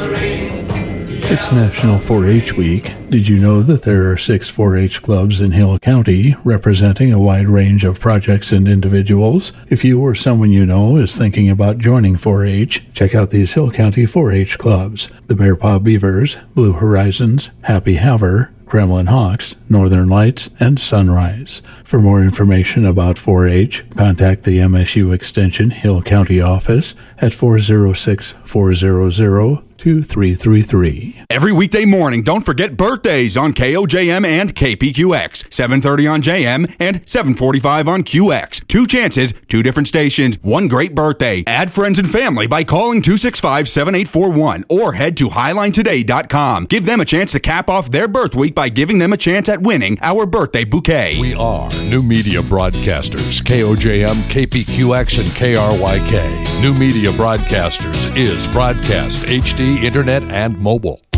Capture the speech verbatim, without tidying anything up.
It's National four H Week. Did you know that there are six four H clubs in Hill County representing a wide range of projects and individuals? If you or someone you know is thinking about joining four H, check out these Hill County four H clubs: the Bear Paw Beavers, Blue Horizons, Happy Haver, Kremlin Hawks, Northern Lights, and Sunrise. For more information about four H, contact the M S U Extension Hill County office at four oh six, four hundred, two three three three. Every weekday morning, don't forget birthdays on K O J M and K P Q X, seven thirty on J M and seven forty-five on Q X. Two chances, two different stations, one great birthday. Add friends and family by calling two six five, seven eight four one or head to highline today dot com. Give them a chance to cap off their birth week by giving them a chance at winning our birthday bouquet. We are New Media Broadcasters, K O J M, K P Q X, and K R Y K. New Media Broadcasters is broadcast, H D, internet, and mobile.